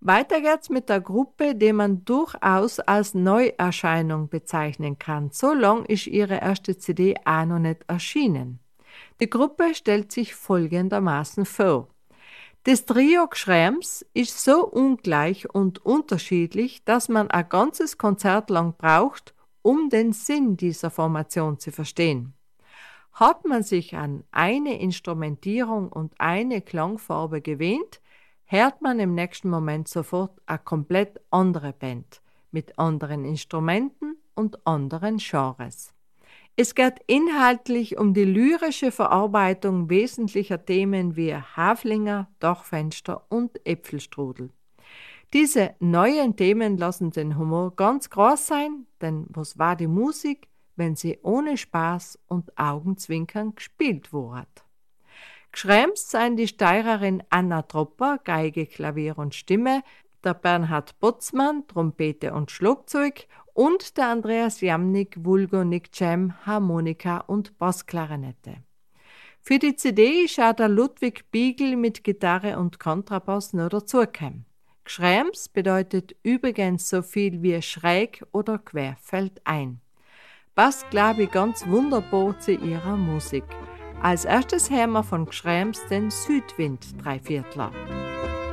Weiter geht's mit der Gruppe, die man durchaus als Neuerscheinung bezeichnen kann. So lang ist ihre erste CD auch noch nicht erschienen. Die Gruppe stellt sich folgendermaßen vor. Das Trio Gschrems ist so ungleich und unterschiedlich, dass man ein ganzes Konzert lang braucht, um den Sinn dieser Formation zu verstehen. Hat man sich an eine Instrumentierung und eine Klangfarbe gewöhnt, hört man im nächsten Moment sofort eine komplett andere Band mit anderen Instrumenten und anderen Genres. Es geht inhaltlich um die lyrische Verarbeitung wesentlicher Themen wie Haflinger, Dachfenster und Äpfelstrudel. Diese neuen Themen lassen den Humor ganz groß sein, denn was war die Musik, wenn sie ohne Spaß und Augenzwinkern gespielt wurde? Gschrems seien die Steirerin Anna Tropper, Geige, Klavier und Stimme, der Bernhard Botzmann, Trompete und Schlagzeug und der Andreas Jamnik, vulgo Nick Jam, Harmonika und Bassklarinette. Für die CD ist auch der Ludwig Biegel mit Gitarre und Kontrabass noch dazugekommen. Gschrems bedeutet übrigens so viel wie schräg oder quer fällt ein. Passt, glaube ich, ganz wunderbar zu ihrer Musik. Als erstes hören wir von Gschrems den Südwind 3/4.